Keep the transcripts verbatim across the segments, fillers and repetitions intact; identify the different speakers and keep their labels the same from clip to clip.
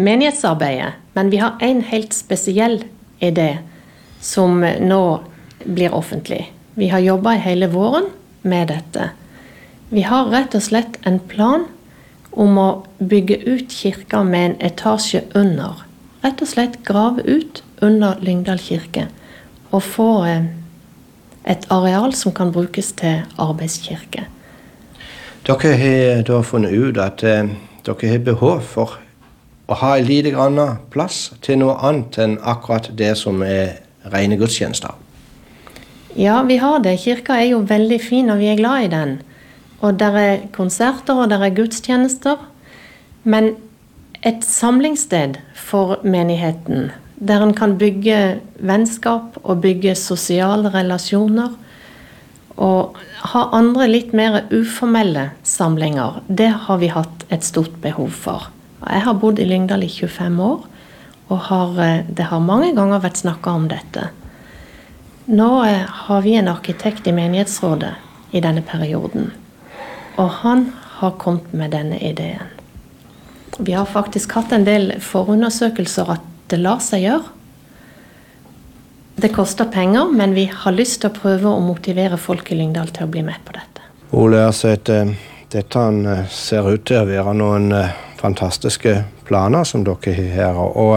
Speaker 1: menighetsarbeidet, men vi har en helt spesiell idé som nå blir offentlig. Vi har jobbet hele våren med dette. Vi har rett og slett en plan om å bygge ut kirka med en etasje under. Rett og slett grave ut under Lyngdal kirke og få et areal som kan brukes til arbeidskirke.
Speaker 2: Dere har da funnet ut at eh, dere har behov for å ha en lite grann plass til noe annet enn akkurat det som er rene gudstjenester.
Speaker 1: Ja, vi har det. Kirka er jo veldig fin, og vi er glad i den. Og der er konserter, og der er gudstjenester. Men et samlingssted for menigheten, der en kan bygge vennskap og bygge sosiale relasjoner, og ha andre litt mer uformelle samlinger, det har vi hatt et stort behov for. Jeg har bodd i Lyngdal i tjuefem år, og har, det har mange ganger vært snakket om dette. Nå har vi en arkitekt i menighetsrådet i denne perioden, og han har kommet med denne ideen. Vi har faktisk hatt en del forundersøkelser at det lar seg gjøre. Det koster penger, men vi har lyst til å prøve å motivere folk i Lyngdal til å bli med på dette.
Speaker 2: Ole, altså et, dette ser ut til å være noen fantastiske planer som dere har her.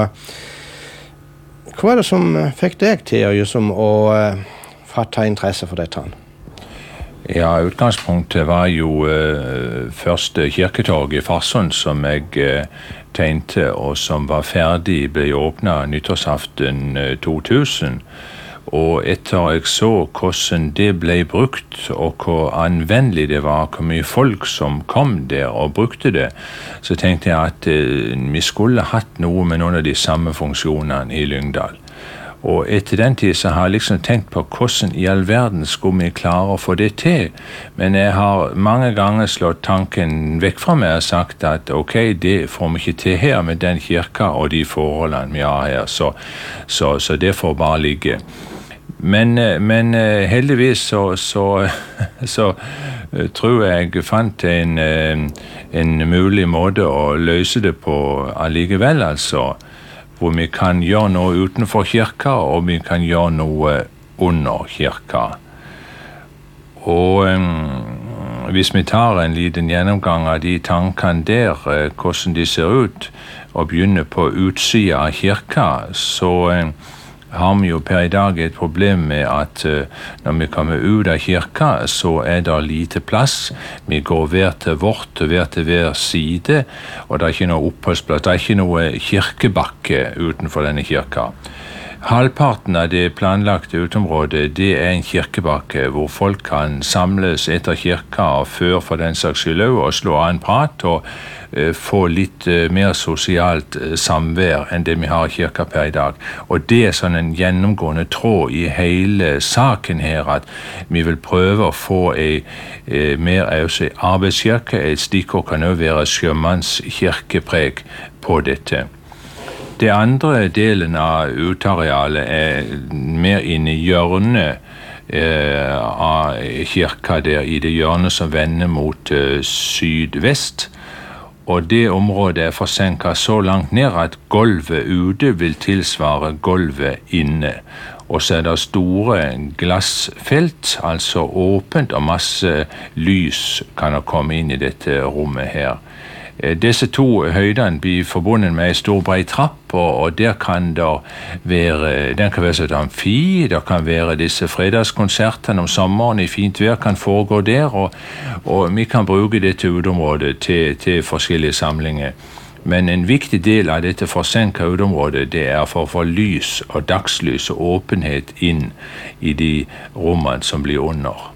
Speaker 2: Og hva er det som fikk deg til liksom, å fatte interesse for dette?
Speaker 3: Ja, utgangspunktet var jo uh, første kirketorg i Farsund som jeg uh, tegnte, og som var ferdig, ble åpnet nyttårsaften uh, to tusen. Og etter jeg så hvordan det ble brukt, og hvor anvendelig det var, hvor mye folk som kom der og brukte det, så tenkte jeg at uh, vi skulle hatt noe med noen av de samme funksjonene i Lyngdal. Og etter den tid så har jeg liksom tenkt på hvordan i all verden skulle vi klare å få det til. Men jeg har mange ganger slått tanken vekk fra meg og sagt at ok, det får vi ikke til her med den kirka og de forholdene vi har her, så, så, så det får bare ligge. Men, men heldigvis så, så, så tror jeg jeg fant en, en mulig måte å løse det på allikevel, altså. Hvor vi kan gjøre noe utenfor kirka, og vi kan gjøre noe under kirka. Og um, hvis vi tar en liten gjennomgang av de tankene der, uh, hvordan de ser ut, og begynner på utsida av kirka, så um, har vi jo per i dag et problem med at uh, når vi kommer ut av kirka, så er det lite plass. Vi går hver til vårt, hver til hver side, og det er ikke noe oppholdsplass, det er ikke noe kirkebakke utenfor denne kirka. Halvparten av det planlagte utområdet, det er en kirkebakke hvor folk kan samles etter kirka og før for den saks skyld og slå av en prat og uh, få litt uh, mer sosialt uh, samvær enn det vi har i kirka per i dag. Og det er sånn en gjennomgående tråd i hele saken her at vi vil prøve å få en uh, mer altså, arbeidskirke. Et stikkord kan også være sjømannskirkepreg på dette. Det andre delen av utearealet er mer inne i hjørnet eh, av kirka der, i det hjørnet som vender mot eh, sydvest. Og det området er forsenket så langt ned at gulvet ute vil tilsvare gulvet inne. Og så er det store glassfelt, altså åpent, og masse lys kan komme inn i dette rommet her. Disse to høydene blir forbundet med en stor bred trapp, og der kan det være, den kan være et amfi, det kan være disse fredagskonsertene om sommeren i fint vær kan foregå der, og, og vi kan bruke dette uteområdet til, til forskjellige samlinger. Men en viktig del av dette forsenket uteområdet, det er for å få lys og dagslys og åpenhet inn i de rommene som blir under.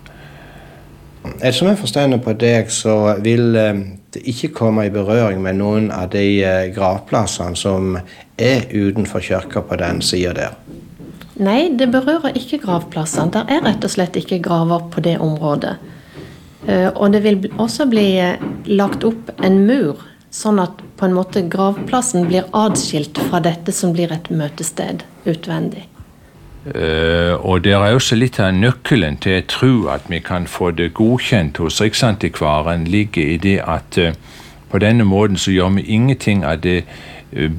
Speaker 2: Som jeg forstår på deg, så vil det ikke komme i berøring med noen av de gravplassene som er utenfor kirka på den siden der.
Speaker 1: Nei, det berører ikke gravplassene. Det er rett og slett ikke graver på det området. Og det vil også bli lagt opp en mur, sånn at på en måte gravplassen blir adskilt fra dette som blir et møtested utvendig.
Speaker 3: Uh, og det er også litt av nøkkelen til jeg tror at vi kan få det godkjent hos Riksantikvaren ligger i det at uh, på denne måten så gjør vi ingenting av det uh,